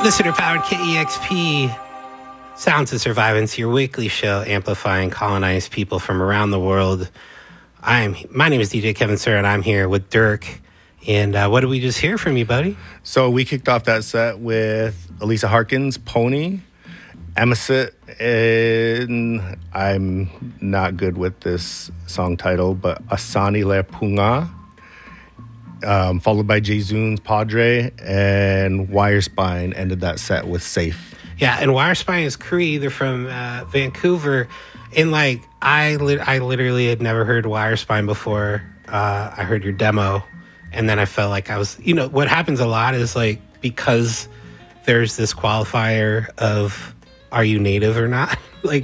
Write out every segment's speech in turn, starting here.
Listener-powered KEXP, Sounds of Survivance, your weekly show amplifying colonized people from around the world. My name is DJ Kevin Sir, and I'm here with Dirk. And what did we just hear from you, buddy? So we kicked off that set with Elisa Harkins, Pony, Emisit, and I'm not good with this song title, but Asani Le Punga, followed by Jayzoon's Padre, and Wirespine ended that set with Safe. Yeah, and Wirespine is Cree. They're from Vancouver. And, I literally had never heard Wirespine before I heard your demo. And then I felt like I was, what happens a lot is, because there's this qualifier of, are you native or not?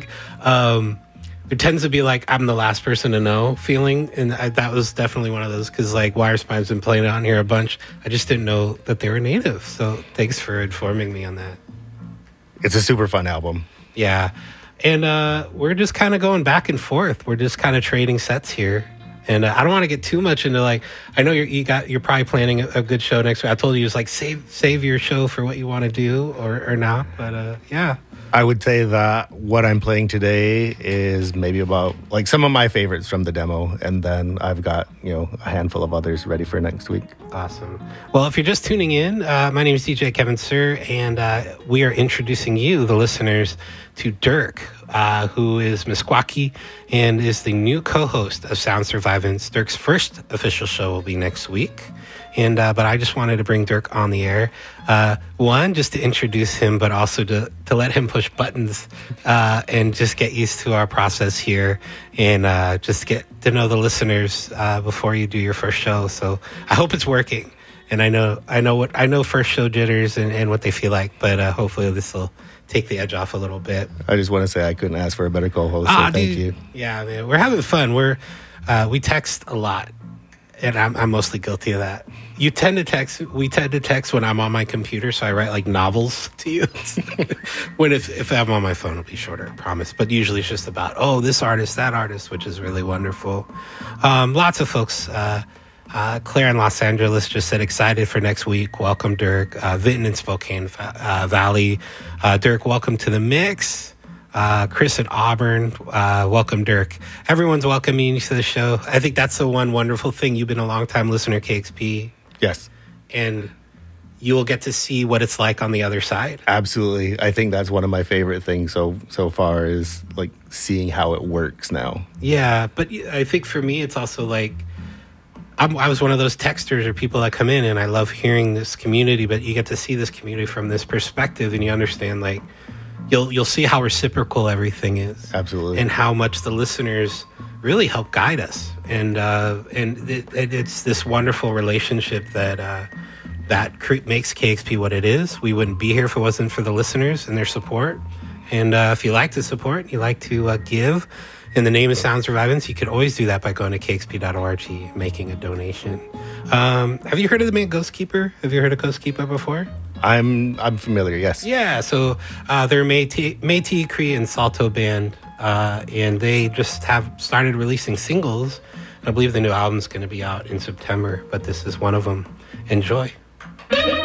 There tends to be I'm the last person to know feeling. And that was definitely one of those because Wirespine's been playing it on here a bunch. I just didn't know that they were native. So thanks for informing me on that. It's a super fun album. Yeah. And we're just kind of going back and forth. We're just kind of trading sets here. And I don't want to get too much into I know you're probably planning a good show next week. I told you it was save your show for what you want to do or not. But yeah. I would say that what I'm playing today is maybe about some of my favorites from the demo, and then I've got a handful of others ready for next week. Awesome. Well, if you're just tuning in, my name is DJ Kevin Sir, and we are introducing you, the listeners, to Dirk, who is Meskwaki and is the new co-host of Sound Survivance. Dirk's first official show will be next week. And but I just wanted to bring Dirk on the air. One, just to introduce him, but also to let him push buttons and just get used to our process here and just get to know the listeners before you do your first show. So I hope it's working. And I know first show jitters and what they feel like, but hopefully this will take the edge off a little bit. I just want to say I couldn't ask for a better co-host. So thank you. Yeah, man, we're having fun. We text a lot. And I'm mostly guilty of that. We tend to text when I'm on my computer, so I write novels to you. If I'm on my phone, it'll be shorter, I promise. But usually it's just about, this artist, that artist, which is really wonderful. Lots of folks. Claire in Los Angeles just said, excited for next week. Welcome, Dirk. Vinton in Spokane Valley. Dirk, welcome to the mix. Chris in Auburn, welcome, Dirk. Everyone's welcoming you to the show. I think that's the one wonderful thing. You've been a long-time listener, KXP. Yes. And you will get to see what it's like on the other side. Absolutely. I think that's one of my favorite things so far is seeing how it works now. Yeah, but I think for me, it's also I was one of those texters or people that come in and I love hearing this community, but you get to see this community from this perspective and you understand You'll see how reciprocal everything is. Absolutely. And how much the listeners really help guide us. And it's this wonderful relationship that makes KXP what it is. We wouldn't be here if it wasn't for the listeners and their support. And if you like to support, you like to give in the name of Sound Survivance, you could always do that by going to kxp.org, making a donation. Have you heard of the band Ghostkeeper? Have you heard of Ghostkeeper before? I'm familiar, yes. Yeah, so they're Métis, Cree, and Salto band, and they just have started releasing singles. I believe the new album's going to be out in September, but this is one of them. Enjoy.